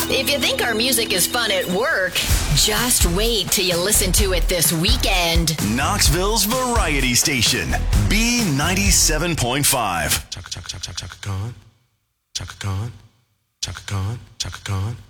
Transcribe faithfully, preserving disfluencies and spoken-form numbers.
If you think our music is fun at work, just wait till you listen to it this weekend. Knoxville's variety station, B ninety-seven point five. Chaka, chaka, chaka, chaka, gone. Chaka, gone. Chaka, gone. Chaka, gone.